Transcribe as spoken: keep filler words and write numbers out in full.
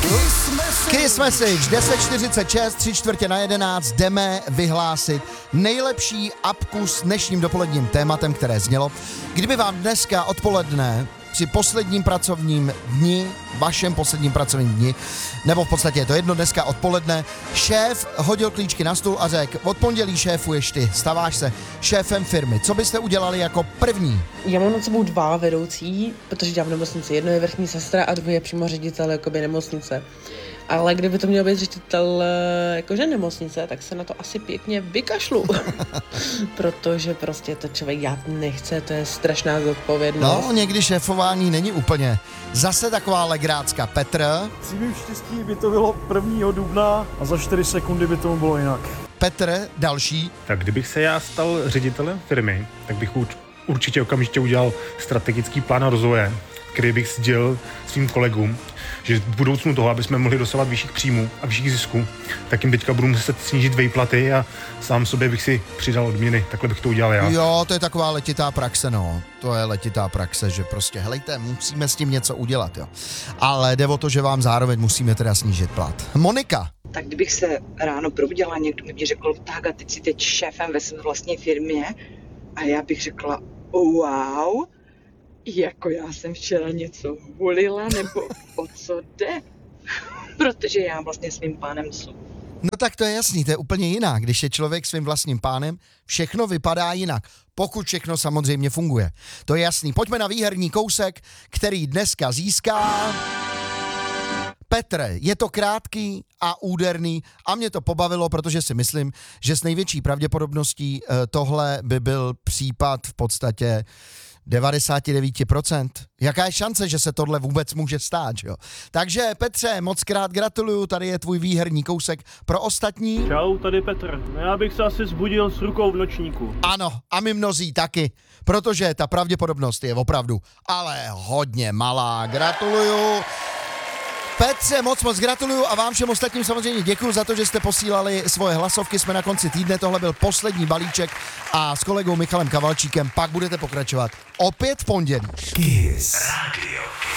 Kiss Message, deset čtyřicet šest, tři čtvrtě na jedenáct, jdeme vyhlásit nejlepší apku s dnešním dopoledním tématem, které znělo. Kdyby vám dneska odpoledne při posledním pracovním dni, vašem posledním pracovním dni, nebo v podstatě je to jedno dneska odpoledne, šéf hodil klíčky na stůl a řekl, od pondělí šéfuješ ty, staváš se šéfem firmy. Co byste udělali jako první? Já mám nad sebou dva vedoucí, protože dělám v nemocnici. Jedno je vrchní sestra a druhý je přímo ředitel jakoby nemocnice. Ale kdyby to měl být ředitel jakože nemocnice, tak se na to asi pěkně vykašlu. Protože prostě to člověk dělat nechce, to je strašná zodpovědnost. No, někdy šéfování není úplně zase taková legrácka. Petr? Při mým štěstí by to bylo prvního dubna a za čtyři sekundy by tomu bylo jinak. Petr, další. Tak kdybych se já stal ředitelem firmy, tak bych urč- určitě okamžitě udělal strategický plán rozvoje, který bych sdělil svým kolegům, že v budoucnu toho, aby jsme mohli dosahovat vyšších příjmů a vyšších zisků, tak jim teďka budu muset snížit výplaty a sám sobě bych si přidal odměny. Takhle bych to udělal já. Jo, to je taková letitá praxe, no. To je letitá praxe, že prostě, helejte, musíme s tím něco udělat, jo. Ale jde o to, že vám zároveň musíme teda snížit plat. Monika. Tak kdybych se ráno probudila, někdo mi řekl, tak a teď si teď šéfem ve své vlastní firmě a já bych řekla, wow, jako já jsem včera něco hulila, nebo o co jde? Protože já vlastně svým pánem jsou. No tak to je jasný, to je úplně jinak. Když je člověk svým vlastním pánem, všechno vypadá jinak. Pokud všechno samozřejmě funguje. To je jasný. Pojďme na výherní kousek, který dneska získá Petr. Je to krátký a úderný a mě to pobavilo, protože si myslím, že s největší pravděpodobností tohle by byl případ v podstatě devadesát devět procent. Jaká je šance, že se tohle vůbec může stát, jo? Takže Petře, moc krát gratuluju, tady je tvůj výherní kousek pro ostatní. Čau, tady Petr. Já bych se asi zbudil s rukou v nočníku. Ano, a my mnozí taky, protože ta pravděpodobnost je opravdu, ale hodně malá. Gratuluju. Petře, moc moc gratuluju a vám všem ostatním samozřejmě děkuju za to, že jste posílali svoje hlasovky. Jsme na konci týdne, tohle byl poslední balíček a s kolegou Michalem Kavalčíkem pak budete pokračovat opět v pondělí. Kiss Radio.